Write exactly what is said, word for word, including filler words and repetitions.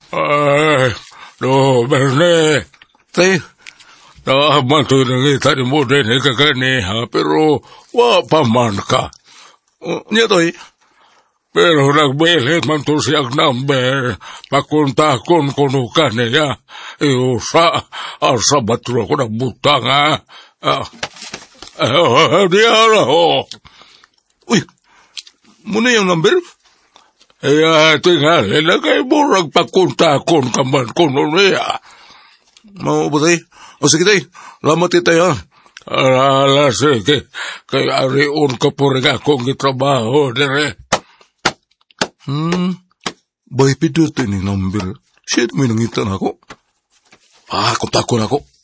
Ay, do, Berne. Tay, Nakaman to nangita ni mo din eh kaganiha, pero wa pa man ka. uh, niya toy. Pero nagbilit man to siyang number, pakuntakon kuno ka niya. Iyo sa, asa batro ko na butang ha. Ah, ah, di araw. Uy, muna yung number? Iya, tingali na kay murag pakuntakon ka man kuno niya. Mao ba tay? O sige tay, lamat ti tay ha. Ala, sige, kay ariun ka po rin akong itrabaho, dire. Hmm, bay pidot ni number. Shit, may nangitan ako. Ah, kontakon ako.